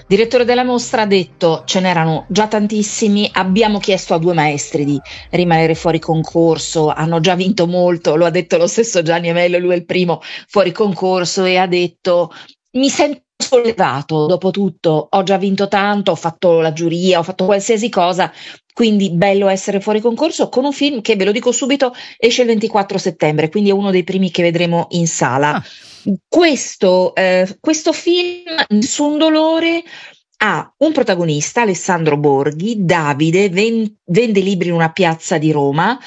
Direttore della mostra ha detto: ce n'erano già tantissimi, abbiamo chiesto a 2 maestri di rimanere fuori concorso, hanno già vinto molto, lo ha detto lo stesso Gianni Amelio, lui è il primo fuori concorso, e ha detto: mi sento sollevato, dopo tutto ho già vinto tanto, ho fatto la giuria, ho fatto qualsiasi cosa, quindi bello essere fuori concorso con un film che, ve lo dico subito, esce il 24 settembre, quindi è uno dei primi che vedremo in sala. Questo film, Nessun dolore, ha un protagonista, Alessandro Borghi, Davide, vende libri in una piazza di Roma.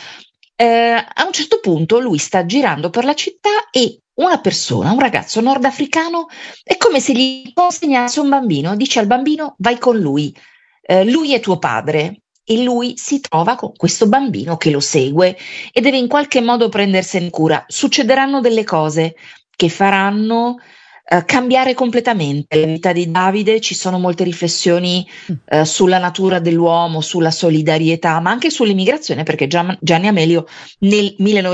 A un certo punto lui sta girando per la città e una persona, un ragazzo nordafricano, è come se gli consegnasse un bambino, dice al bambino: vai con lui, lui è tuo padre. E lui si trova con questo bambino che lo segue e deve in qualche modo prendersene cura. Succederanno delle cose che faranno cambiare completamente la vita di Davide. Ci sono molte riflessioni sulla natura dell'uomo, sulla solidarietà, ma anche sull'immigrazione, perché Gianni Amelio nel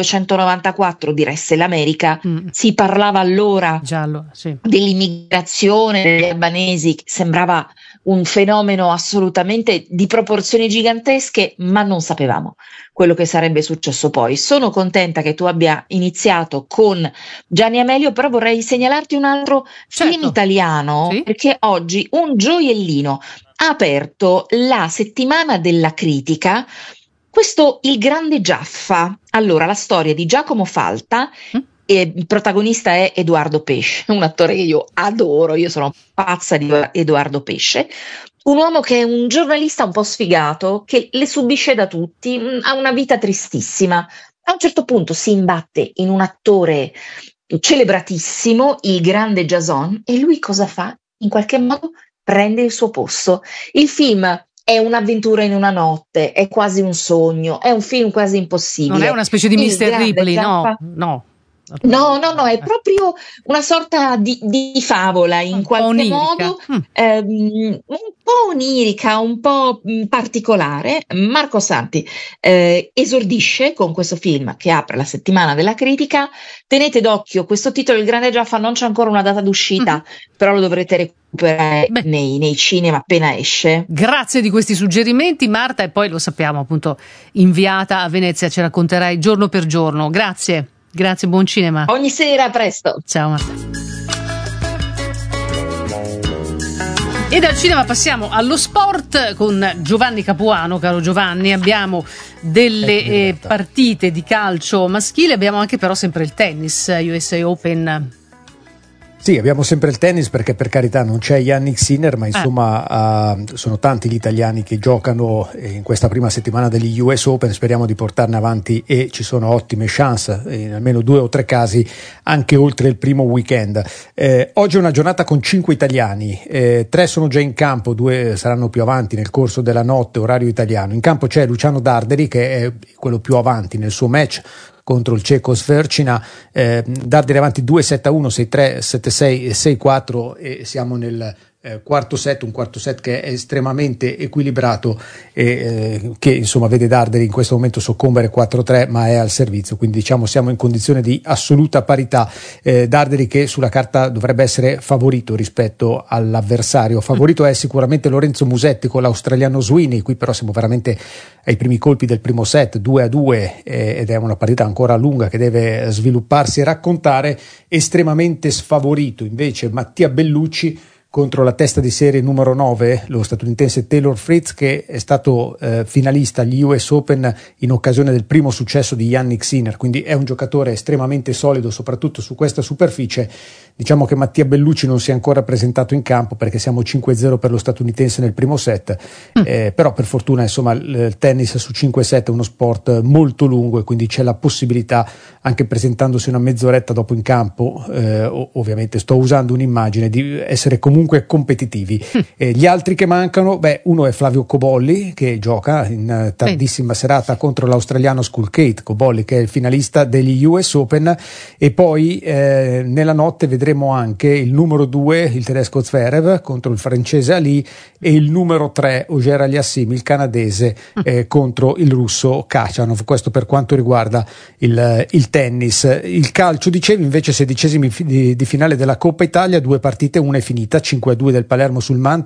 1994 diresse l'America. Si parlava allora dell'immigrazione degli albanesi, che sembrava un fenomeno assolutamente di proporzioni gigantesche, ma non sapevamo quello che sarebbe successo poi. Sono contenta che tu abbia iniziato con Gianni Amelio, però vorrei segnalarti un altro film italiano, perché oggi un gioiellino ha aperto la settimana della critica, questo Il Grande Giaffa. Allora, la storia di Giacomo Falta, e il protagonista è Edoardo Pesce, un attore che io adoro, io sono pazza di Edoardo Pesce, un uomo che è un giornalista un po' sfigato, che le subisce da tutti, ha una vita tristissima. A un certo punto si imbatte in un attore celebratissimo, il grande Jason, e lui cosa fa? In qualche modo prende il suo posto. Il film è un'avventura in una notte, è quasi un sogno, è un film quasi impossibile. Non è una specie di Mr. Ripley, no. No, è proprio una sorta di favola, in qualche modo, un po' onirica, un po' particolare. Marco Santi esordisce con questo film che apre la settimana della critica. Tenete d'occhio questo titolo, Il Grande Giaffa, non c'è ancora una data d'uscita, però lo dovrete recuperare nei cinema appena esce. Grazie di questi suggerimenti, Marta, e poi lo sappiamo, appunto, inviata a Venezia ci racconterai giorno per giorno. Grazie, buon cinema. Ogni sera, a presto. Ciao Marta. E dal cinema passiamo allo sport con Giovanni Capuano. Caro Giovanni, abbiamo delle partite di calcio maschile, abbiamo anche però sempre il tennis, USA Open. Sì, abbiamo sempre il tennis, perché per carità non c'è Jannik Sinner, ma insomma sono tanti gli italiani che giocano in questa prima settimana degli US Open. Speriamo di portarne avanti e ci sono ottime chance, in almeno 2 o 3 casi, anche oltre il primo weekend. Oggi è una giornata con 5 italiani, 3 sono già in campo, 2 saranno più avanti nel corso della notte, orario italiano. In campo c'è Luciano Darderi, che è quello più avanti nel suo match contro il ceco Svercina. Darderi avanti 2-7-1, 6-3, 7-6 e 6-4, e siamo nel quarto set, un quarto set che è estremamente equilibrato e che insomma vede Darderi in questo momento soccombere 4-3, ma è al servizio, quindi diciamo siamo in condizione di assoluta parità. Darderi che sulla carta dovrebbe essere favorito rispetto all'avversario. Favorito è sicuramente Lorenzo Musetti con l'australiano Sweeney. Qui però siamo veramente ai primi colpi del primo set, 2-2, ed è una partita ancora lunga che deve svilupparsi e raccontare. Estremamente sfavorito invece Mattia Bellucci contro la testa di serie numero 9, lo statunitense Taylor Fritz, che è stato finalista agli US Open in occasione del primo successo di Jannik Sinner, quindi è un giocatore estremamente solido, soprattutto su questa superficie. Diciamo che Mattia Bellucci non si è ancora presentato in campo, perché siamo 5-0 per lo statunitense nel primo set, però per fortuna insomma il tennis su 5 set è uno sport molto lungo, e quindi c'è la possibilità, anche presentandosi una mezz'oretta dopo in campo, ovviamente sto usando un'immagine, di essere comunque competitivi. Gli altri che mancano, uno è Flavio Cobolli, che gioca in tardissima serata contro l'australiano Skulkate. Cobolli che è il finalista degli US Open, e poi nella notte vedremo anche il numero 2, il tedesco Zverev, contro il francese Ali, e il numero 3, Auger Aliassime, il canadese, contro il russo Khachanov. Questo per quanto riguarda il tennis. Il calcio, dicevi, invece 16esimi di finale della Coppa Italia, 2 partite, una è finita, 5-2 del Palermo sul